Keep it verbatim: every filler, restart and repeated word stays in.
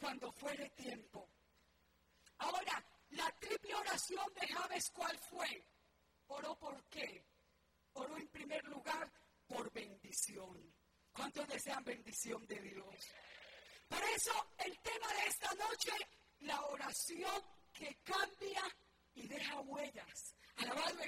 cuando fuere tiempo. Ahora, la triple oración de Jabes, ¿cuál fue? ¿Oró por qué? Oró en primer lugar por bendición. ¿Cuántos desean bendición de Dios? Por eso, el tema de esta noche, la oración que cambia y deja huellas. Alabado